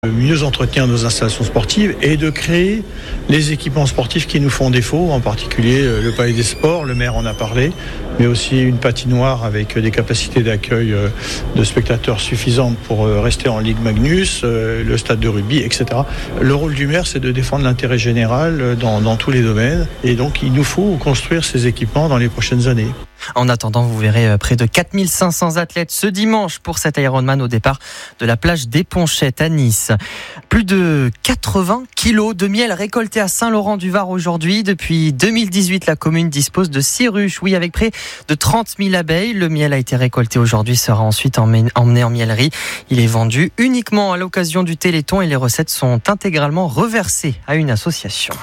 Mieux entretenir nos installations sportives et de créer les équipements sportifs qui nous font défaut, en particulier le palais des sports, le maire en a parlé, mais aussi une patinoire avec des capacités d'accueil de spectateurs suffisantes pour rester en Ligue Magnus, le stade de rugby, etc. Le rôle du maire, c'est de défendre l'intérêt général dans tous les domaines, et donc il nous faut construire ces équipements dans les prochaines années. En attendant, vous verrez près de 4500 athlètes ce dimanche pour cet Ironman au départ de la plage des Ponchettes à Nice. Plus de 80 kilos de miel récoltés à Saint-Laurent-du-Var aujourd'hui. Depuis 2018, la commune dispose de 6 ruches, avec près de 30 000 abeilles. Le miel a été récolté aujourd'hui, sera ensuite emmené en miellerie. Il est vendu uniquement à l'occasion du Téléthon et les recettes sont intégralement reversées à une association.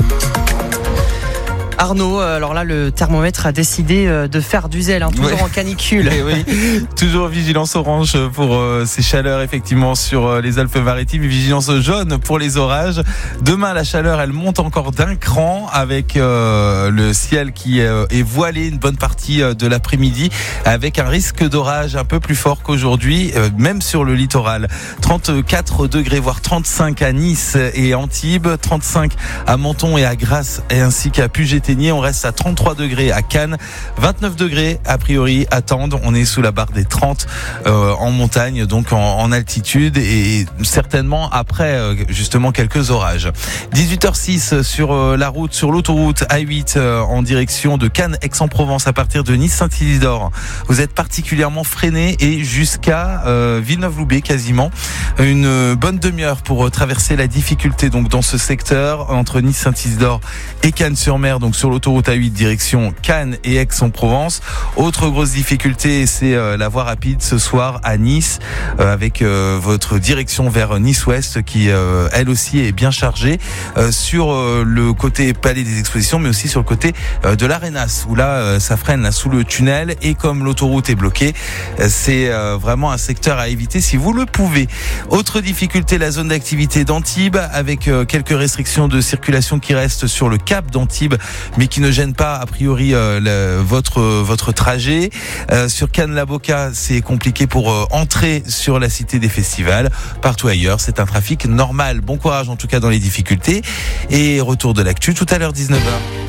Arnaud, alors là, le thermomètre a décidé de faire du zèle, toujours en canicule. Oui, toujours vigilance orange pour ces chaleurs, effectivement, sur les Alpes-Maritimes. Vigilance jaune pour les orages. Demain, la chaleur, elle monte encore d'un cran avec le ciel qui est voilé une bonne partie de l'après-midi, avec un risque d'orage un peu plus fort qu'aujourd'hui, même sur le littoral. 34 degrés, voire 35 à Nice et Antibes, 35 à Menton et à Grasse, et ainsi qu'à Puget. On reste à 33 degrés à Cannes, 29 degrés a priori à Tende. On est sous la barre des 30 en montagne, donc en altitude, et certainement après justement quelques orages. 18h06 sur la route, sur l'autoroute A8 en direction de Cannes, Aix-en-Provence à partir de Nice-Saint-Isidore. Vous êtes particulièrement freiné et jusqu'à Villeneuve-Loubet quasiment. Une bonne demi-heure pour traverser la difficulté donc dans ce secteur entre Nice-Saint-Isidore et Cannes-sur-Mer, donc sur l'autoroute A8 direction Cannes et Aix-en-Provence. Autre grosse difficulté, c'est la voie rapide ce soir à Nice avec votre direction vers Nice-Ouest qui elle aussi est bien chargée sur le côté Palais des Expositions, mais aussi sur le côté de l'Arenas où là ça freine là, sous le tunnel, et comme l'autoroute est bloquée, c'est vraiment un secteur à éviter si vous le pouvez. Autre difficulté, la zone d'activité d'Antibes avec quelques restrictions de circulation qui restent sur le cap d'Antibes, mais qui ne gêne pas a priori votre trajet. Sur Cannes-la-Boca, c'est compliqué pour entrer sur la cité des festivals. Partout ailleurs, c'est un trafic normal. Bon courage en tout cas dans les difficultés. Et retour de l'actu tout à l'heure 19h.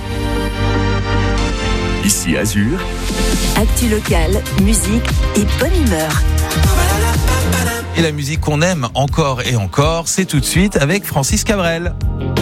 Ici Azur. Actu locale, musique et bonne humeur. Et la musique qu'on aime encore et encore, c'est tout de suite avec Francis Cabrel.